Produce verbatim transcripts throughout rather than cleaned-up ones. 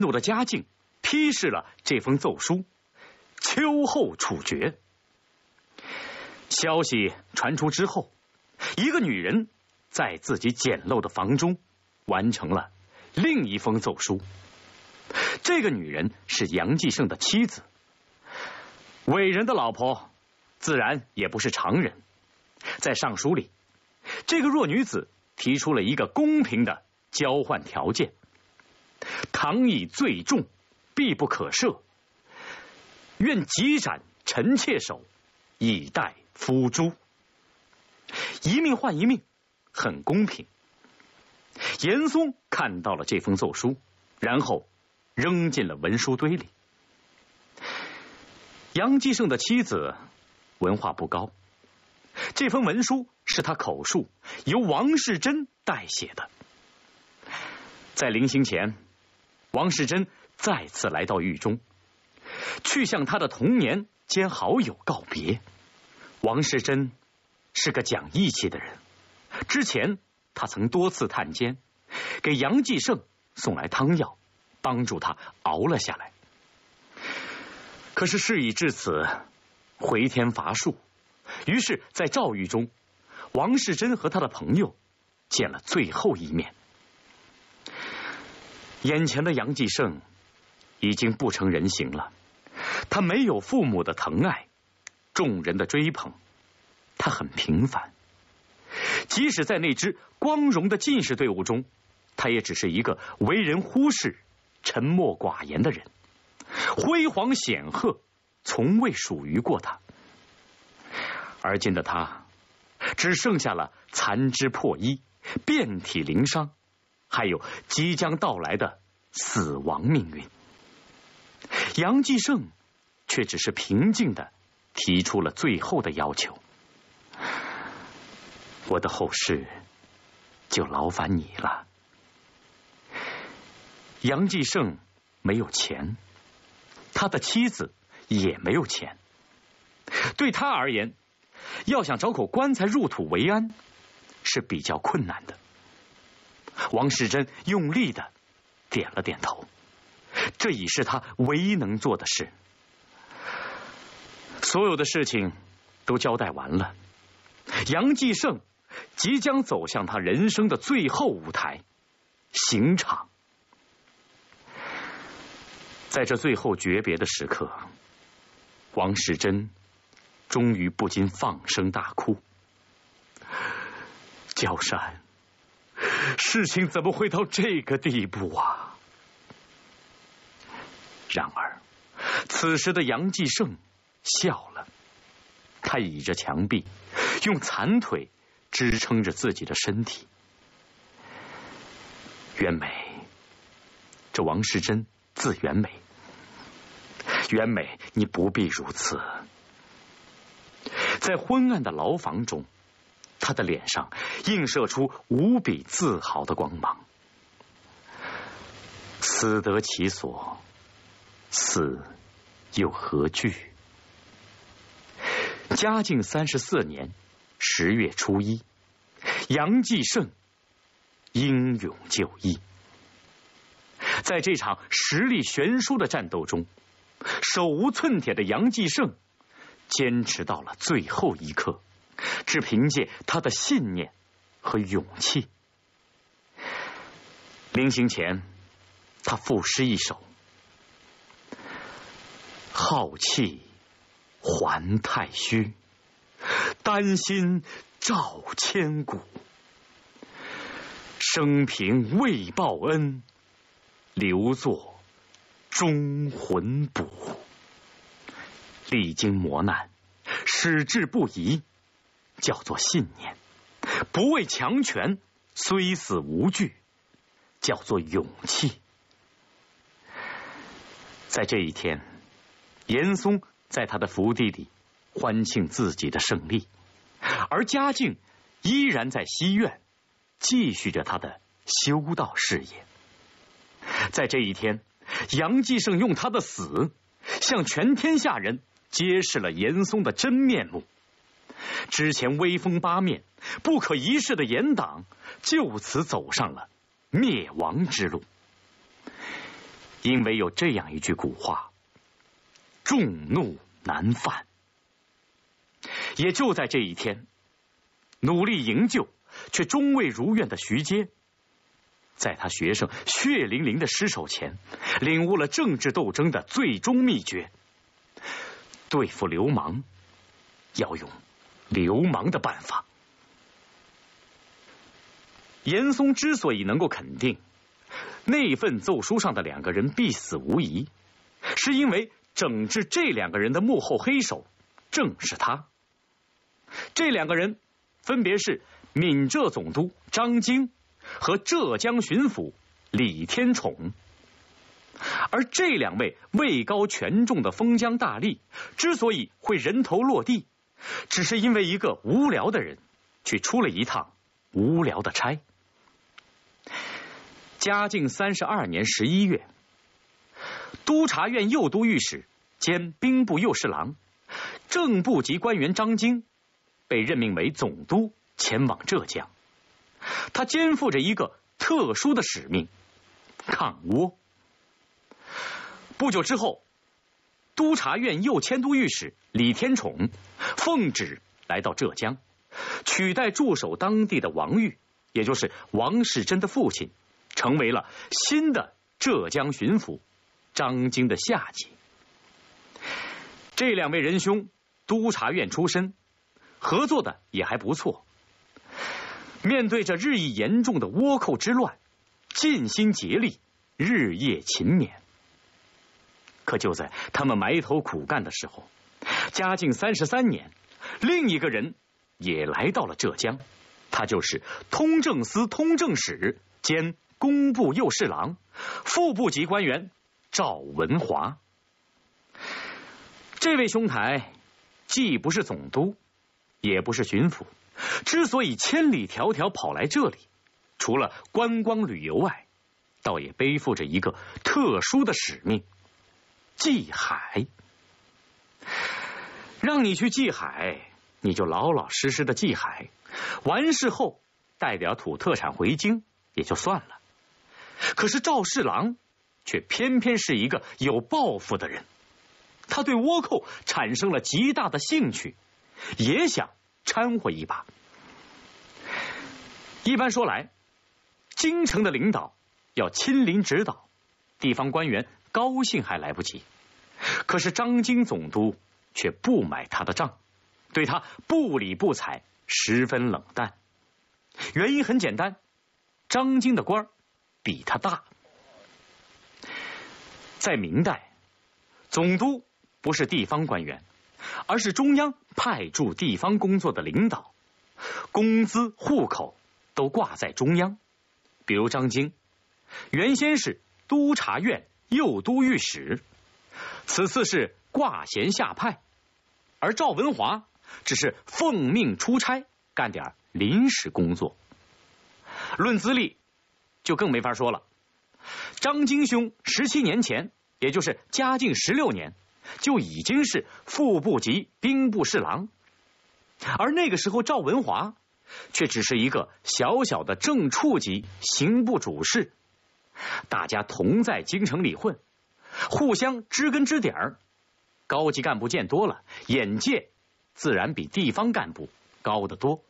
怒的嘉靖批示了这封奏书，秋后处决。消息传出之后，一个女人在自己简陋的房中完成了另一封奏书。这个女人是杨继盛的妻子，伟人的老婆自然也不是常人。在上书里，这个弱女子提出了一个公平的交换条件：倘以罪重，必不可赦，愿急斩臣妾首，以待夫诛。一命换一命，很公平。严嵩看到了这封奏书，然后扔进了文书堆里。杨继盛的妻子文化不高，这封文书是他口述，由王士祯代写的。在临行前，王士祯再次来到狱中，去向他的童年兼好友告别。王士祯是个讲义气的人，之前他曾多次探监，给杨继盛送来汤药，帮助他熬了下来。可是事已至此，回天乏术，于是在诏狱中，王士祯和他的朋友见了最后一面。眼前的杨继盛已经不成人形了，他没有父母的疼爱，众人的追捧，他很平凡。即使在那支光荣的进士队伍中，他也只是一个为人忽视、沉默寡言的人，辉煌显赫从未属于过他。而今的他只剩下了残肢破衣、遍体鳞伤，还有即将到来的死亡命运。杨继盛却只是平静地提出了最后的要求：我的后事就劳烦你了。杨继盛没有钱，他的妻子也没有钱，对他而言，要想找口棺材入土为安是比较困难的。王士祯用力的点了点头，这已是他唯一能做的事。所有的事情都交代完了，杨继盛即将走向他人生的最后舞台——刑场。在这最后诀别的时刻，王士祯终于不禁放声大哭：焦山，事情怎么会到这个地步啊！然而此时的杨继盛笑了，他倚着墙壁，用残腿支撑着自己的身体。袁枚，这王士祯字袁枚，袁枚，你不必如此。在昏暗的牢房中，他的脸上映射出无比自豪的光芒。死得其所，死又何惧？嘉靖三十四年十月初一，杨继盛英勇就义。在这场实力悬殊的战斗中，手无寸铁的杨继盛坚持到了最后一刻，只凭借他的信念和勇气。临行前，他赋诗一首：浩气还太虚，丹心照千古。生平未报恩，留作忠魂补。历经磨难，矢志不移，叫做信念；不畏强权，虽死无惧，叫做勇气。在这一天，严嵩在他的府邸里欢庆自己的胜利，而嘉靖依然在西苑继续着他的修道事业。在这一天，杨继盛用他的死向全天下人揭示了严嵩的真面目。之前威风八面、不可一世的严党就此走上了灭亡之路。 因为有这样一句古话：众怒难犯。也就在这一天，努力营救却终未如愿的徐阶，在他学生血淋淋的尸首前，领悟了政治斗争的最终秘诀：对付流氓，要用流氓的办法。严嵩之所以能够肯定那份奏书上的两个人必死无疑，是因为整治这两个人的幕后黑手正是他。这两个人分别是闽浙总督张经和浙江巡抚李天宠。而这两位位高权重的封疆大吏之所以会人头落地，只是因为一个无聊的人去出了一趟无聊的差。嘉靖三十二年十一月，督察院右都御史兼兵部右侍郎、正部级官员张经被任命为总督，前往浙江。他肩负着一个特殊的使命——抗倭。不久之后，督察院右迁都御史李天宠奉旨来到浙江，取代驻守当地的王玉，也就是王世贞的父亲，成为了新的浙江巡抚张经的下级。这两位仁兄督察院出身，合作的也还不错。面对着日益严重的倭寇之乱，尽心竭力，日夜勤勉。可就在他们埋头苦干的时候，嘉靖三十三年，另一个人也来到了浙江，他就是通政司通政使兼工部右侍郎、副部级官员赵文华。这位兄台既不是总督，也不是巡抚，之所以千里迢迢跑来这里，除了观光旅游外，倒也背负着一个特殊的使命——祭海。让你去祭海，你就老老实实的祭海，完事后带点土特产回京也就算了。可是赵侍郎却偏偏是一个有抱负的人，他对倭寇产生了极大的兴趣，也想掺和一把。一般说来，京城的领导要亲临指导，地方官员高兴还来不及。可是张经总督却不买他的账，对他不理不睬，十分冷淡。原因很简单，张经的官比他大。在明代，总督不是地方官员，而是中央派驻地方工作的领导，工资户口都挂在中央。比如张经原先是督察院右都御史，此次是挂衔下派，而赵文华只是奉命出差，干点临时工作。论资历就更没法说了，张经兄十七年前，也就是嘉靖十六年，就已经是副部级兵部侍郎，而那个时候赵文华却只是一个小小的正处级刑部主事。大家同在京城里混，互相知根知底儿，高级干部见多了，眼界自然比地方干部高得多。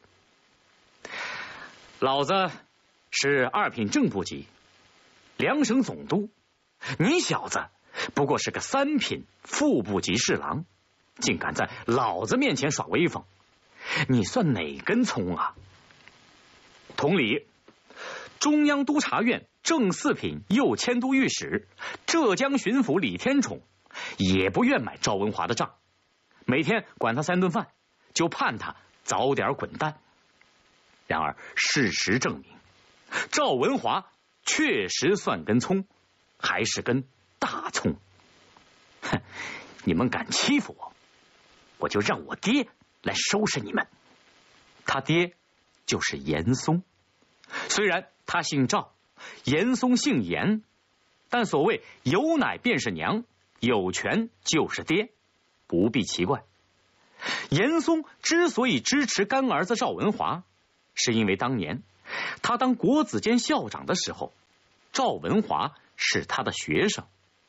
老子是二品正部级，两省总督，你小子不过是个三品副部级侍郎，竟敢在老子面前耍威风，你算哪根葱啊？同理，中央督察院正四品右迁都御史、浙江巡抚李天宠也不愿买赵文华的账，每天管他三顿饭，就盼他早点滚蛋。然而事实证明，赵文华确实算根葱，还是根大葱。哼，你们敢欺负我，我就让我爹来收拾你们。他爹就是严嵩，虽然他姓赵，严嵩姓严，但所谓有奶便是娘，有权就是爹，不必奇怪。严嵩之所以支持干儿子赵文华，是因为当年他当国子监校长的时候，赵文华是他的学生。